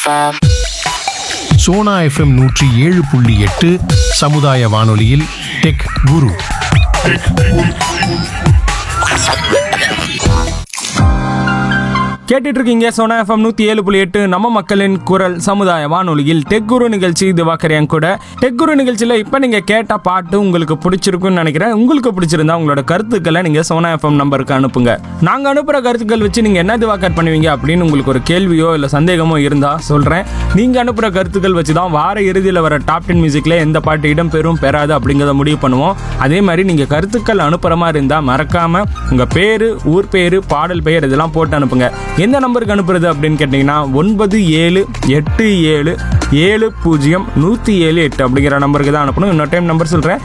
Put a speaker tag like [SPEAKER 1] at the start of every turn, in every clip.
[SPEAKER 1] Sona FM 107.8 சமுதாய வானொலியில் tech குரு.
[SPEAKER 2] கேட்டுட்டு இருக்கீங்க சோனா எஃப்எம் 107.8 நம்ம மக்களின் குரல் சமுதாய வானொலியில் டெக் குரு நிகழ்ச்சி. திவாகர் கூட டெக் குரு நிகழ்ச்சியில் இப்போ நீங்கள் கேட்ட பாட்டு உங்களுக்கு பிடிச்சிருக்குன்னு நினைக்கிறேன். உங்களுக்கு பிடிச்சிருந்தா உங்களோட கருத்துக்களை நீங்கள் சோனா எஃப்எம் நம்பருக்கு அனுப்புங்க. நாங்கள் அனுப்புகிற கருத்துக்கள் வச்சு நீங்கள் என்ன திவாகர் பண்ணுவீங்க அப்படின்னு உங்களுக்கு ஒரு கேள்வியோ இல்லை சந்தேகமோ இருந்தால் சொல்கிறேன். நீங்கள் அனுப்புகிற கருத்துக்கள் வச்சு தான் வார இறுதியில் வர டாப் 10 மியூசிக்கில் எந்த பாட்டு இடம் பெறும் பெறாது அப்படிங்கிறத முடிவு பண்ணுவோம். அதே மாதிரி நீங்கள் கருத்துக்கள் அனுப்புகிற மாதிரி இருந்தால் மறக்காமல் உங்கள் பேர், ஊர் பேர், பாடல் பெயர் இதெல்லாம் போட்டு அனுப்புங்க. எந்த நம்பருக்கு அனுப்புறது அப்படின்னு கேட்டிங்கன்னா 9787070178 அப்படிங்கிற நம்பருக்கு தான் அனுப்பணும். இன்னொரு டைம் நம்பர் சொல்கிறேன்,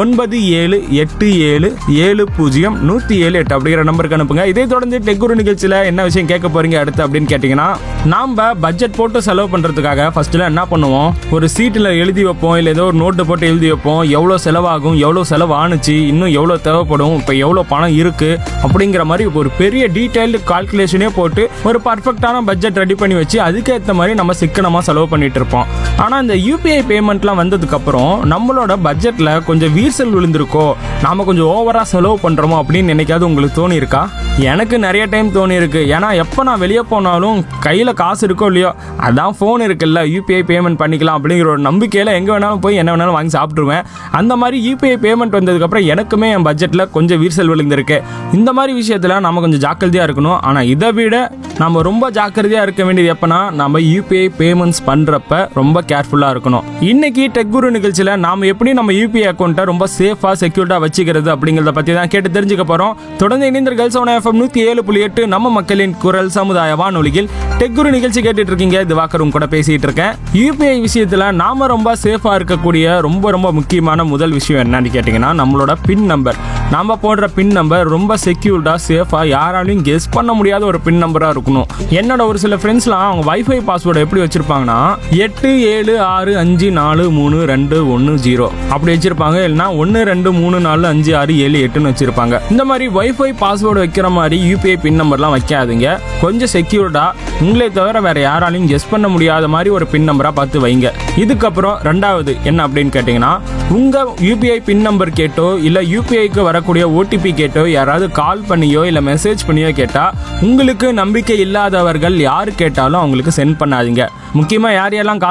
[SPEAKER 2] 9787070178 அப்படிங்கிற நம்பருக்கு அனுப்புங்க. இதை தொடர்ந்து டெக் குரு நிகழ்ச்சியில் என்ன விஷயம் கேட்க போறீங்க அடுத்து அப்படின்னு கேட்டிங்கன்னா, நாம் பட்ஜெட் போட்டு செலவு பண்ணுறதுக்காக ஃபர்ஸ்ட்டில் என்ன பண்ணுவோம், ஒரு சீட்டில் எழுதி வைப்போம், இல்லை ஏதோ ஒரு நோட்டு போட்டு எழுதி வைப்போம். எவ்வளோ செலவாகும், எவ்வளோ செலவு ஆணுச்சு, இன்னும் எவ்வளோ தேவைப்படும், இப்போ எவ்வளோ பணம் இருக்குது அப்படிங்கிற மாதிரி ஒரு பெரிய டீட்டெயில்டு கால்குலேஷனே போட்டு ஒரு பர்ஃபெக்டான பட்ஜெட் ரெடி பண்ணி வச்சு அதுக்கேற்ற மாதிரி நம்ம சிக்கனமாக செலவு பண்ணிட்டு இருப்போம். ஆனால் இந்த யூபிஐ பேமெண்ட்லாம் வந்ததுக்கப்புறம் நம்மளோட பட்ஜெட்டில் கொஞ்சம் வீர்சல் விழுந்திருக்கோ, நாம் கொஞ்சம் ஓவராக செலவு பண்ணுறோமோ அப்படின்னு நினைக்காது உங்களுக்கு தோணி இருக்கா? எனக்கு நிறைய டைம் தோணி இருக்கு. ஏன்னா எப்போ நான் வெளியே போனாலும் கையில் காசு இருக்கோ இல்லையோ, அதான் ஃபோன் இருக்குல்ல, யூபிஐ பேமெண்ட் பண்ணிக்கலாம் அப்படிங்கிற ஒரு நம்பிக்கையில் எங்கே வேணாலும் போய் என்ன வேணாலும் வாங்கி சாப்பிட்ருவேன். அந்த மாதிரி யூபிஐ பேமெண்ட் வந்ததுக்கப்புறம் எனக்குமே என் பட்ஜெட்டில் கொஞ்சம் வீர்சல் விழுந்திருக்கு. இந்த மாதிரி விஷயத்தில் நம்ம கொஞ்சம் ஜாக்கிரதையாக இருக்கணும். ஆனால் இதை விட நம்ம ரொம்ப ஜாக்கிரதையாக இருக்க வேண்டியது எப்போனா, நம்ம யூபிஐ பேமெண்ட்ஸ் பண்ணுறப்ப ரொம்ப கேர்ஃபுல்லாக இருக்கணும். இன்னைக்கு டெக் குரு நிகழ்ச்சியில் நாம் எப்படி நம்ம யூபிஐ அக்கௌண்ட்டை ரொம்ப சேஃபாக செக்யூர்டாக வச்சுக்கிறது அப்படிங்கிறத பற்றி தான் கேட்டு தெரிஞ்சுக்க போகிறோம். தொடர்ந்து இணைந்தீர்கள் சோனா எஃப்எம் 107.8 நம்ம மக்களின் குரல் சமுதாய வானொலியில் டெக் குரு நிகழ்ச்சி கேட்டுட்டு இருக்கீங்க. திவாகரும் கூட பேசிட்டு இருக்கேன். யூபிஐ விஷயத்தில் நாம ரொம்ப சேஃபாக இருக்கக்கூடிய ரொம்ப முக்கியமான முதல் விஷயம் என்னன்னு கேட்டிங்கன்னா, நம்மளோட பின் நம்பர். நாம் போடுற பின் நம்பர் ரொம்ப செக்யூர்டாக சேஃபாக யாராலையும் கெஸ் பண்ண முடியாத ஒரு பின் நம்பராக இருக்கணும். என்னோட ஒரு சில ஃப்ரெண்ட்ஸ்லாம் அவங்க வைஃபை பாஸ்வேர்டை எப்படி வச்சிருப்பாங்கன்னா 8765432210 அப்படி வச்சிருப்பாங்க. இல்லைன்னா 12345678 வச்சிருப்பாங்க. இந்த மாதிரி வைஃபை பாஸ்வேர்டு வைக்கிற மாதிரி யூபிஐ பின் நம்பர்லாம் வைக்காதீங்க. கொஞ்சம் செக்யூர்டா உங்களை தவிர வேற யாராலையும் கெஸ் பண்ண முடியாத மாதிரி ஒரு பின் நம்பரா பார்த்து வைங்க. இதுக்கப்புறம் ரெண்டாவது என்ன அப்படின்னு கேட்டீங்கன்னா, உங்க யூபிஐ பின் நம்பர் கேட்டோ இல்ல யூபிஐக்கு வரக்கூடிய ஓடிபி கேட்டோ யாராவது கால் பண்ணியோ இல்ல மெசேஜ் பண்ணியோ கேட்டா, உங்களுக்கு நம்பிக்கை இல்லாதவர்கள் யாரு கேட்டாலும் அவங்களுக்கு சென்ட் பண்ணாதீங்க. முக்கியமா யாரெல்லாம்